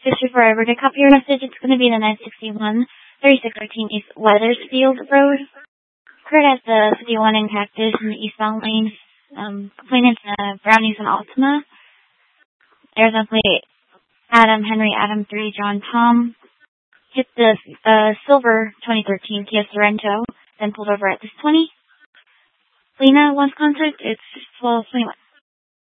Fisher Forever. To copy your message, it's going to be the 961 3613 East Weathersfield Road. Kurt has the 51 in Cactus in the eastbound lane. Complainants, Brownies and Altima. There's a plate. Adam, Henry, Adam 3, John, Tom. Hit the silver 2013 Kia Sorento, then pulled over at this 20. Lena wants contact. It's 1221.